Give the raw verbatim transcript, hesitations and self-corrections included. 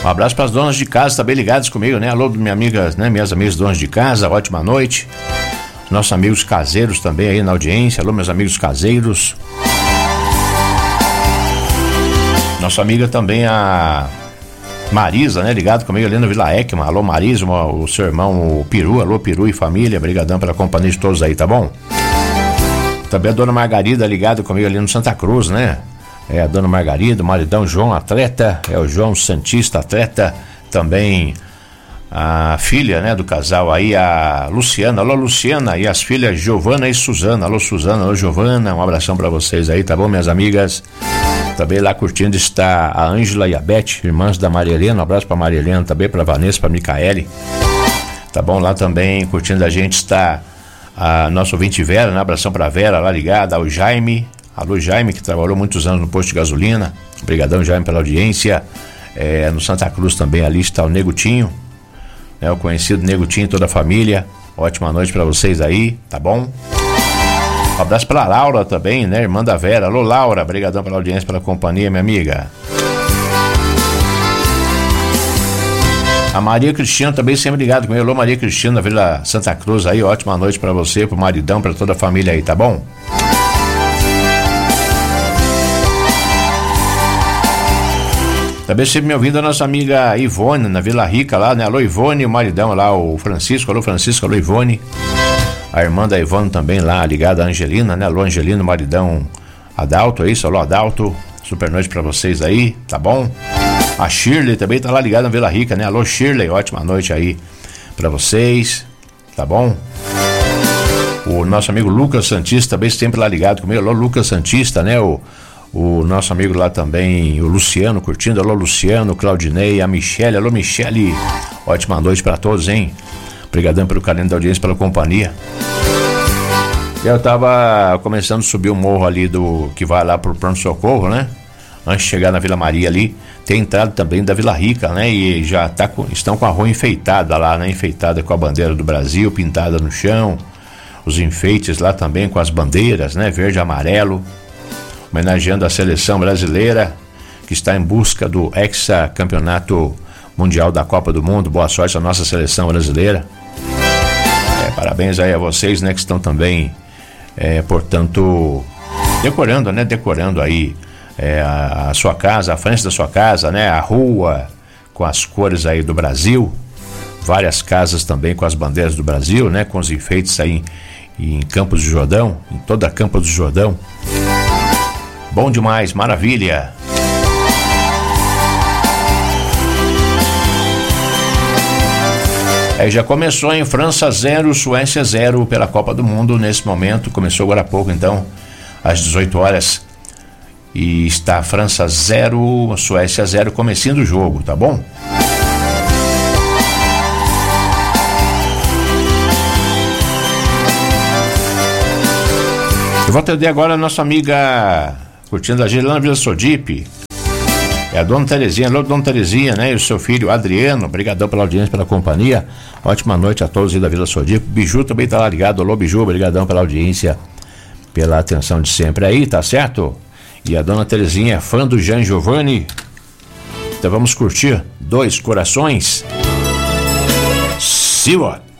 Um abraço para as donas de casa também ligadas comigo, né? Alô, minha amiga, né? Minhas amigas donas de casa, ótima noite. Nossos amigos caseiros também aí na audiência. Alô, meus amigos caseiros. Nossa amiga também, a Marisa, né? Ligado comigo ali no Vila Ekman. Alô, Marisa, o seu irmão, o Peru. Alô, Peru e família. Brigadão pela companhia de todos aí, tá bom? Também a dona Margarida ligada comigo ali no Santa Cruz, né? É a dona Margarida, o maridão João, atleta. É o João Santista, atleta. Também a filha, né, do casal aí, a Luciana. Alô, Luciana. E as filhas Giovana e Suzana. Alô, Suzana. Alô, Giovana. Um abração pra vocês aí, tá bom, minhas amigas? Também lá curtindo está a Ângela e a Beth, irmãs da Maria Helena. Um abraço pra Maria Helena, também pra Vanessa, pra Micaele. Tá bom? Lá também curtindo a gente está a nossa ouvinte Vera, né? Abração pra Vera, lá ligada. Ao Jaime. Alô, Jaime, que trabalhou muitos anos no posto de gasolina. Obrigadão, Jaime, pela audiência. É, no Santa Cruz também ali está o Negutinho, né? O conhecido Negutinho, toda a família. Ótima noite pra vocês aí, tá bom? Um abraço pra Laura também, né? Irmã da Vera. Alô, Laura, brigadão pela audiência, pela companhia, minha amiga. A Maria Cristina também sempre ligado comigo. Alô, Maria Cristina, Vila Santa Cruz aí. Ótima noite pra você, pro maridão, pra toda a família aí, tá bom? Também sempre me ouvindo a nossa amiga Ivone, na Vila Rica lá, né? Alô, Ivone, o maridão lá, o Francisco. Alô, Francisco, alô, Ivone. A irmã da Ivone também lá, ligada a Angelina, né? Alô, Angelina, maridão Adalto, é isso? Alô, Adalto. Super noite pra vocês aí, tá bom? A Shirley também tá lá ligada na Vila Rica, né? Alô, Shirley, ótima noite aí pra vocês, tá bom? O nosso amigo Lucas Santista também sempre lá ligado comigo. Alô, Lucas Santista, né? O, o nosso amigo lá também, o Luciano, curtindo. Alô, Luciano, Claudinei, a Michele. Alô, Michele, ótima noite pra todos, hein? Obrigadão pelo carinho da audiência, pela companhia. Eu tava começando a subir o morro ali do que vai lá pro pronto-socorro, né? Antes de chegar na Vila Maria ali, tem entrada também da Vila Rica, né? E já tá com, estão com a rua enfeitada lá, né? Enfeitada com a bandeira do Brasil, pintada no chão. Os enfeites lá também com as bandeiras, né? Verde e amarelo. Homenageando a seleção brasileira, que está em busca do hexacampeonato mundial da Copa do Mundo. Boa sorte à nossa seleção brasileira. É, parabéns aí a vocês, né, que estão também, é, portanto, decorando, né, decorando aí é, a, a sua casa, a frente da sua casa, né, a rua com as cores aí do Brasil, várias casas também com as bandeiras do Brasil, né, com os enfeites aí em, em Campos do Jordão, em toda a Campos do Jordão. Bom demais, maravilha. Aí já começou em França zero, Suécia zero pela Copa do Mundo nesse momento. Começou agora há pouco, então, às dezoito horas. E está França zero, Suécia zero, comecinho do jogo, tá bom? Eu vou atender agora a nossa amiga curtindo a gente lá na Vila Sodipe. É a dona Terezinha. Alô, dona Terezinha, né? E o seu filho Adriano, obrigadão pela audiência, pela companhia. Ótima noite a todos aí da Vila Sodipe. Biju também tá lá ligado. Alô, Biju, obrigadão pela audiência, pela atenção de sempre aí, tá certo? E a dona Terezinha é fã do Jean Giovanni. Então vamos curtir Dois Corações. Siwa.